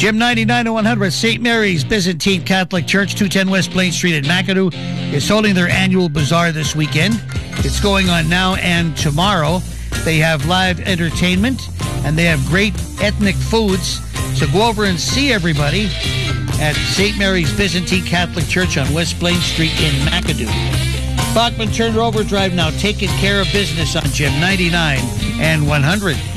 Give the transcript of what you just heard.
Gym 99 and 100, St. Mary's Byzantine Catholic Church, 210 West Plain Street in McAdoo, is holding their annual bazaar this weekend. It's going on now and tomorrow. They have live entertainment, and they have great ethnic foods. So go over and see everybody at St. Mary's Byzantine Catholic Church on West Plain Street in McAdoo. Bachman Turner Overdrive now taking care of business on Gym 99 and 100.